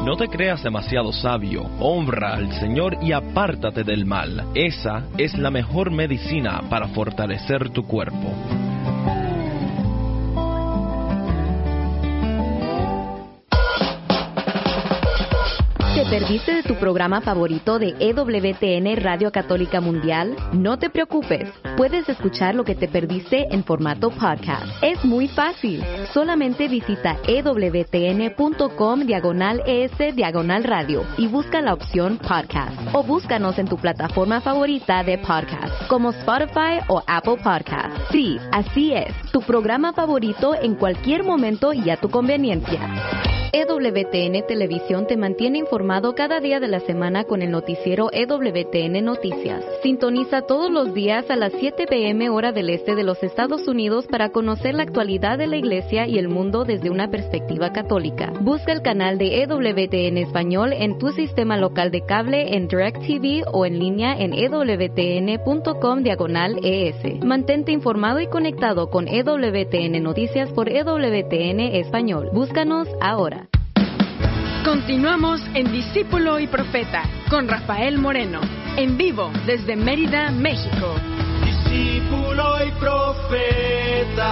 No te creas demasiado sabio, honra al Señor y apártate del mal. Esa es la mejor medicina para fortalecer tu cuerpo. ¿Te perdiste de tu programa favorito de EWTN Radio Católica Mundial? No te preocupes, puedes escuchar lo que te perdiste en formato podcast. Es muy fácil, solamente visita ewtn.com/es/radio y busca la opción podcast. O búscanos en tu plataforma favorita de podcast, como Spotify o Apple Podcast. Sí, así es, tu programa favorito en cualquier momento y a tu conveniencia. EWTN Televisión te mantiene informado cada día de la semana con el noticiero EWTN Noticias. Sintoniza todos los días a las 7 p.m. hora del este de los Estados Unidos para conocer la actualidad de la Iglesia y el mundo desde una perspectiva católica. Busca el canal de EWTN Español en tu sistema local de cable, en DirecTV o en línea en ewtn.com/es. Mantente informado y conectado con EWTN Noticias por EWTN Español. Búscanos ahora. Continuamos en Discípulo y Profeta con Rafael Moreno, en vivo desde Mérida, México. Discípulo y Profeta.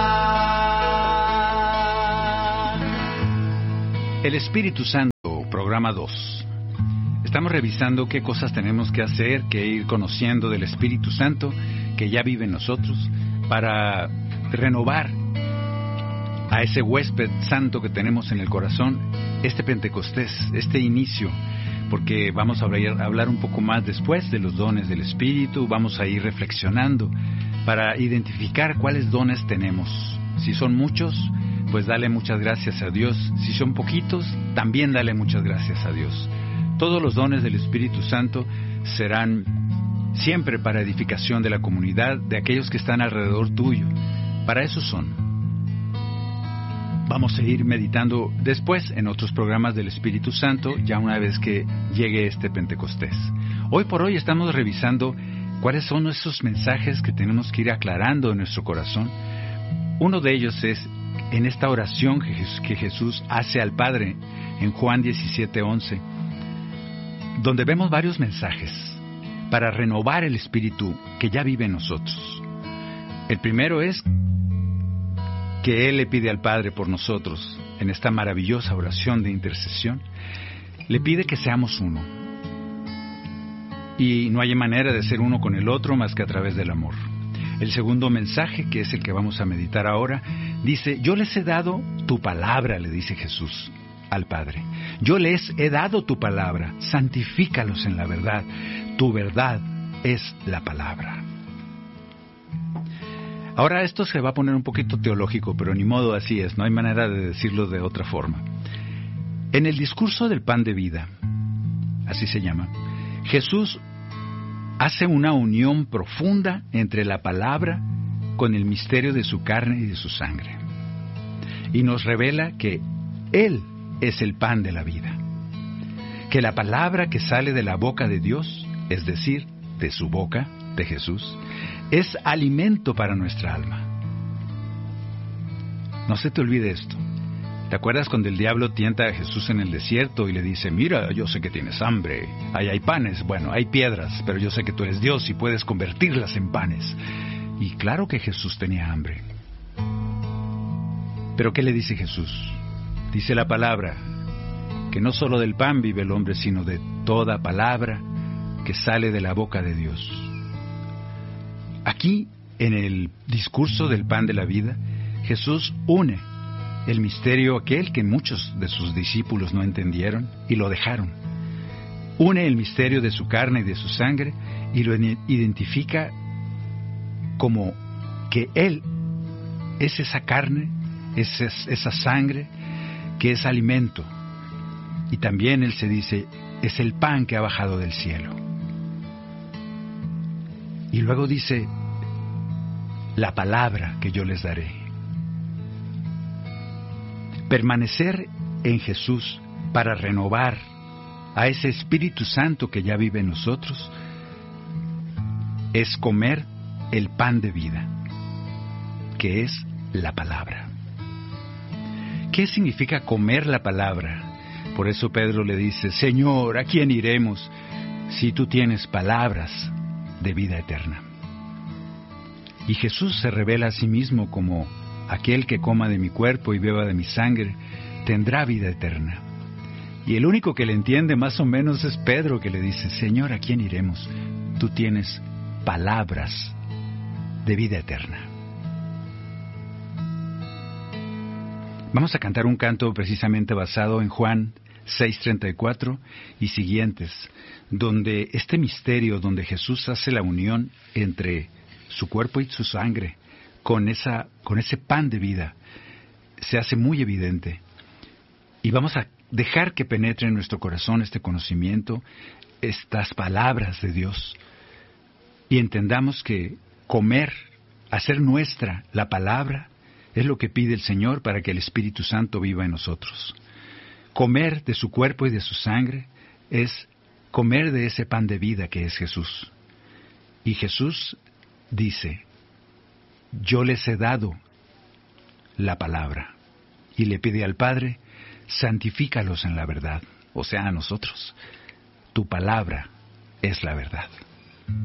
El Espíritu Santo, programa 2. Estamos revisando qué cosas tenemos que hacer, que ir conociendo del Espíritu Santo que ya vive en nosotros para renovar a ese huésped santo que tenemos en el corazón, este Pentecostés, este inicio, porque vamos a hablar un poco más después de los dones del Espíritu, vamos a ir reflexionando para identificar cuáles dones tenemos. Si son muchos, pues dale muchas gracias a Dios. Si son poquitos, también dale muchas gracias a Dios. Todos los dones del Espíritu Santo serán siempre para edificación de la comunidad, de aquellos que están alrededor tuyo. Para eso son. Vamos a ir meditando después en otros programas del Espíritu Santo, ya una vez que llegue este Pentecostés. Hoy por hoy estamos revisando cuáles son esos mensajes que tenemos que ir aclarando en nuestro corazón. Uno de ellos es en esta oración que Jesús hace al Padre en Juan 17:11, donde vemos varios mensajes para renovar el Espíritu que ya vive en nosotros. El primero es que Él le pide al Padre por nosotros, en esta maravillosa oración de intercesión, le pide que seamos uno. Y no hay manera de ser uno con el otro más que a través del amor. El segundo mensaje, que es el que vamos a meditar ahora, dice, yo les he dado tu palabra, le dice Jesús al Padre. Yo les he dado tu palabra, santifícalos en la verdad. Tu verdad es la palabra. Ahora esto se va a poner un poquito teológico, pero ni modo, así es, no hay manera de decirlo de otra forma. En el discurso del pan de vida, así se llama, Jesús hace una unión profunda entre la palabra con el misterio de su carne y de su sangre. Y nos revela que Él es el pan de la vida. Que la palabra que sale de la boca de Dios, es decir, de su boca, de Jesús, es alimento para nuestra alma. No se te olvide esto. ¿Te acuerdas cuando el diablo tienta a Jesús en el desierto y le dice, mira, yo sé que tienes hambre, ahí hay panes, bueno, hay piedras, pero yo sé que tú eres Dios y puedes convertirlas en panes? Y claro que Jesús tenía hambre. ¿Pero qué le dice Jesús? Dice la palabra, que no solo del pan vive el hombre, sino de toda palabra que sale de la boca de Dios. Aquí, en el discurso del pan de la vida, Jesús une el misterio aquel que muchos de sus discípulos no entendieron y lo dejaron. Une el misterio de su carne y de su sangre y lo identifica como que Él es esa carne, es esa sangre que es alimento. Y también Él se dice, es el pan que ha bajado del cielo. Y luego dice, la palabra que yo les daré. Permanecer en Jesús para renovar a ese Espíritu Santo que ya vive en nosotros es comer el pan de vida, que es la palabra. ¿Qué significa comer la palabra? Por eso Pedro le dice, Señor, ¿a quién iremos si tú tienes palabras de vida eterna? Y Jesús se revela a sí mismo como aquel que coma de mi cuerpo y beba de mi sangre tendrá vida eterna. Y el único que le entiende más o menos es Pedro, que le dice, Señor, ¿a quién iremos? Tú tienes palabras de vida eterna. Vamos a cantar un canto precisamente basado en Juan 6:34 y siguientes, donde este misterio, donde Jesús hace la unión entre su cuerpo y su sangre, con ese pan de vida, se hace muy evidente. Y vamos a dejar que penetre en nuestro corazón este conocimiento, estas palabras de Dios, y entendamos que comer, hacer nuestra la palabra, es lo que pide el Señor para que el Espíritu Santo viva en nosotros. Comer de su cuerpo y de su sangre es comer de ese pan de vida que es Jesús. Y Jesús dice, yo les he dado la palabra. Y le pide al Padre, santifícalos en la verdad, o sea, a nosotros. Tu palabra es la verdad.